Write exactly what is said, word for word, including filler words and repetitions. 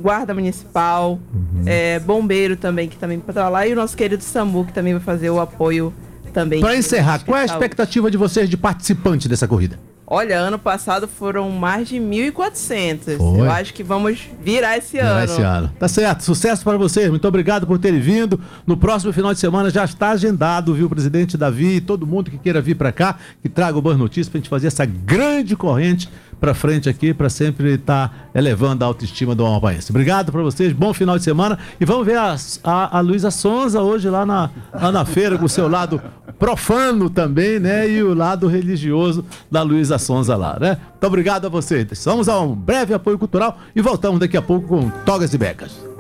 Guarda Municipal, uhum. é, Bombeiro também, que também vai estar lá, e o nosso querido SAMU, que também vai fazer o apoio também. Para encerrar, qual é a expectativa de vocês de participante dessa corrida? Olha, ano passado foram mais de mil e quatrocentos. Eu acho que vamos virar esse virar ano. esse ano. Tá certo. Sucesso para vocês. Muito obrigado por terem vindo. No próximo final de semana já está agendado, viu, presidente Davi e todo mundo que queira vir para cá, que traga o Boas Notícias pra gente fazer essa grande corrente para frente aqui, para sempre estar tá elevando a autoestima do amapaiense. Obrigado para vocês. Bom final de semana. E vamos ver a, a, a Luísa Sonza hoje lá na, lá na feira com o seu lado profano também, né? E o lado religioso da Luísa Sonza lá, né? Muito obrigado a vocês. Vamos a um breve apoio cultural e voltamos daqui a pouco com Togas e Becas.